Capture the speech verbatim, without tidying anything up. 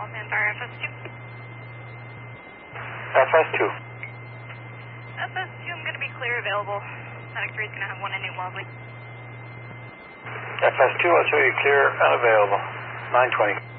Mantar F S two. F S two. F S two, I'm going to be clear available. Static three is going to have one in New Wellesley. F S two, I'll show you clear and available. nine twenty.